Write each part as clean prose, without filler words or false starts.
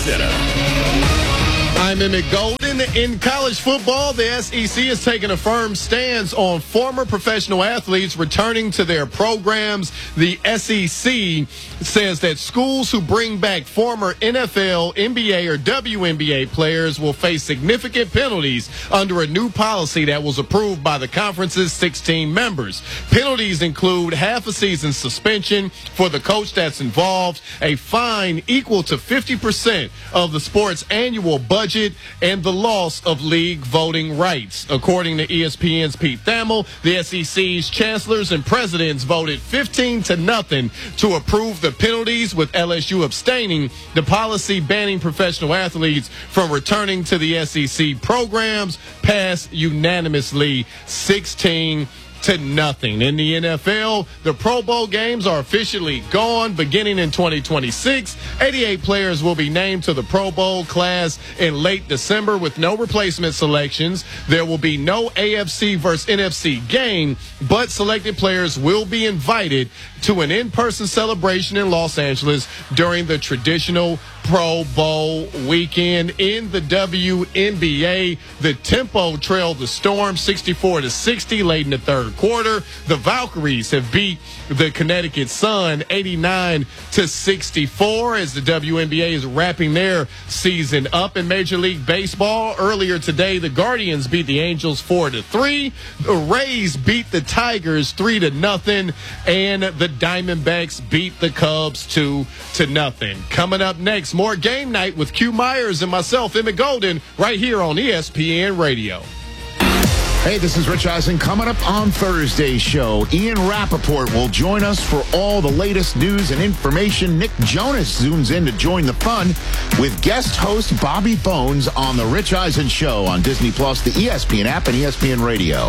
Center. I'm Emmett Golden. In college football, the SEC is taking a firm stance on former professional athletes returning to their programs. The SEC says that schools who bring back former NFL, NBA, or WNBA players will face significant penalties under a new policy that was approved by the conference's 16 members. Penalties include half a season suspension for the coach that's involved, a fine equal to 50% of the sport's annual budget, and the loss of league voting rights. According to ESPN's Pete Thamel, the SEC's chancellors and presidents voted 15-0 to approve the penalties, with LSU abstaining. The policy banning professional athletes from returning to the SEC programs passed unanimously 16-0. In the NFL, the Pro Bowl games are officially gone beginning in 2026. 88 players will be named to the Pro Bowl class in late December with no replacement selections. There will be no AFC versus NFC game, but selected players will be invited to an in-person celebration in Los Angeles during the traditional Pro Bowl weekend. In the WNBA, the Tempo trailed the Storm 64-60 late in the third quarter. The Valkyries have beat the Connecticut Sun 89-64 as the WNBA is wrapping their season up. In Major League Baseball, earlier today, the Guardians beat the Angels 4-3. The Rays beat the Tigers 3-0, and the Diamondbacks beat the Cubs 2-0. Coming up next, more Game Night with Q Myers and myself, Emmett Golden, right here on ESPN Radio. Hey, this is Rich Eisen. Coming up on Thursday's show, Ian Rappaport will join us for all the latest news and information. Nick Jonas zooms in to join the fun with guest host Bobby Bones on The Rich Eisen Show on Disney+, the ESPN app, and ESPN Radio.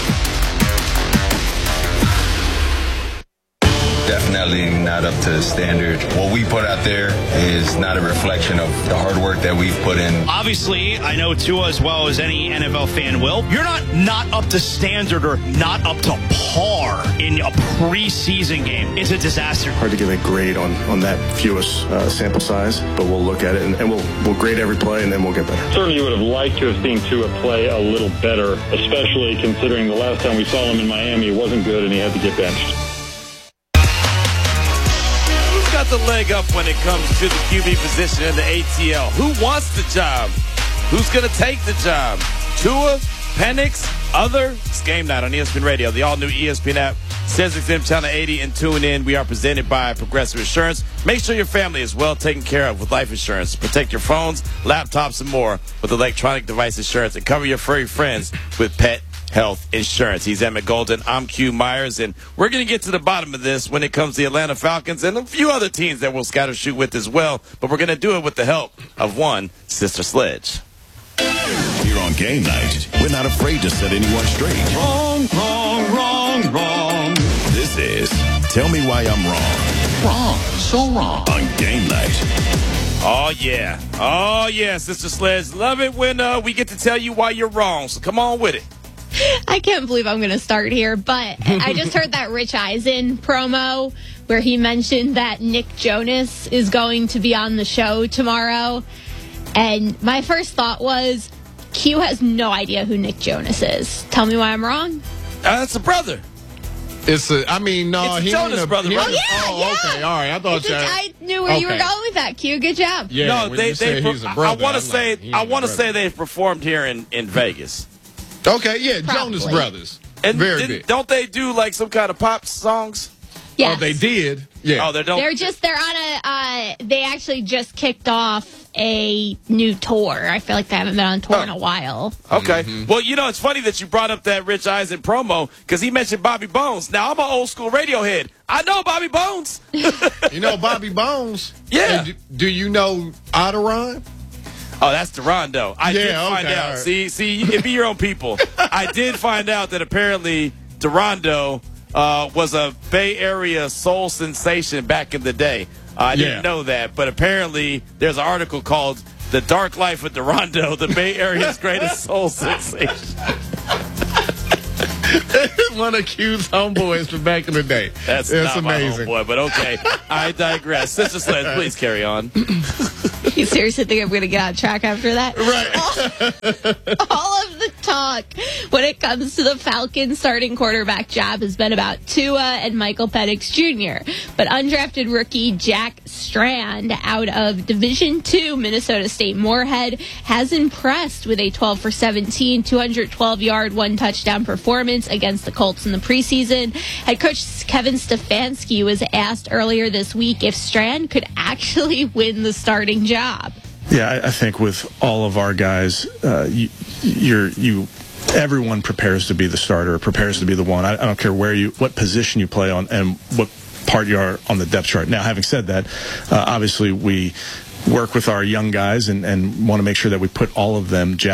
Definitely not up to the standard. What we put out there is not a reflection of the hard work that we've put in. Obviously, I know Tua as well as any NFL fan will. You're not up to standard or not up to par in a preseason game. It's a disaster. Hard to give a grade on that fewest sample size, but we'll look at it and we'll grade every play and then we'll get better. Certainly would have liked to have seen Tua play a little better, especially considering the last time we saw him in Miami, it wasn't good and he had to get benched. Got the leg up when it comes to the QB position in the ATL. Who wants the job? Who's going to take the job? Tua, Penix, other? It's Game Night on ESPN Radio, the all-new ESPN app, SiriusXM Channel 80, and tune in. We are presented by Progressive Insurance. Make sure your family is well taken care of with life insurance. Protect your phones, laptops, and more with electronic device insurance, and cover your furry friends with pet health insurance. He's Emmett Golden. I'm Q Myers, and we're going to get to the bottom of this when it comes to the Atlanta Falcons and a few other teams that we'll scatter shoot with as well. But we're going to do it with the help of one Sister Sledge. Here on Game Night, we're not afraid to set anyone straight. Wrong, wrong, wrong, wrong. This is Tell Me Why I'm Wrong. Wrong. So wrong. On Game Night. Oh, yeah. Oh, yeah, Sister Sledge. Love it when we get to tell you why you're wrong. So come on with it. I can't believe I'm going to start here, but I just heard that Rich Eisen promo where he mentioned that Nick Jonas is going to be on the show tomorrow. And my first thought was, Q has no idea who Nick Jonas is. Tell me why I'm wrong. That's a brother. It's a Jonas brother, right? Okay, all right. I thought I knew where you were going with that, Q. Good job. Yeah, no, he's a brother. I want to say they've performed here in Vegas. Okay, yeah, Probably. Jonas Brothers. And very big. Don't they do like some kind of pop songs? Yes. Oh, they did. Yeah. Oh, they're on they actually just kicked off a new tour. I feel like they haven't been on tour in a while. Okay. Mm-hmm. Well, it's funny that you brought up that Rich Eisen promo because he mentioned Bobby Bones. Now, I'm an old school Radiohead. I know Bobby Bones. You know Bobby Bones? Yeah. Do you know Otteron? Oh, that's Durando. I did find out. Right. See, it be your own people. I did find out that apparently Durando was a Bay Area soul sensation back in the day. I didn't know that, but apparently there's an article called The Dark Life of Durando, the Bay Area's greatest soul sensation. One of Q's homeboys from back in the day. That's not amazing. My homeboy, but okay. I digress. Sister Sledge, please carry on. You seriously think I'm going to get on track after that? Right. All of the talk when it comes to the Falcons starting quarterback job has been about Tua and Michael Penix Jr. But undrafted rookie Jack Strand out of Division II Minnesota State Moorhead has impressed with a 12 for 17, 212-yard, 1-touchdown performance against the Colts in the preseason. Head coach Kevin Stefanski was asked earlier this week if Strand could actually win the starting job. Yeah, I think with all of our guys, everyone prepares to be the starter, prepares to be the one. I don't care what position you play on and what part you are on the depth chart. Now, having said that, obviously we work with our young guys and want to make sure that we put all of them